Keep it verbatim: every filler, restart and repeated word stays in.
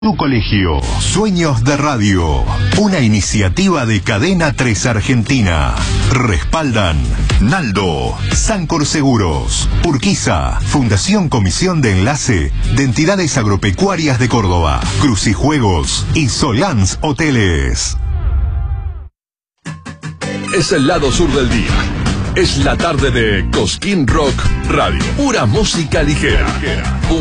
Tu colegio, Sueños de Radio, una iniciativa de Cadena tres Argentina. Respaldan Naldo, Sancor Seguros, Urquiza, Fundación Comisión de Enlace de Entidades Agropecuarias de Córdoba, Crucijuegos y Solans Hoteles. Es el lado sur del día. Es la tarde de Cosquín Rock Radio. Pura música ligera.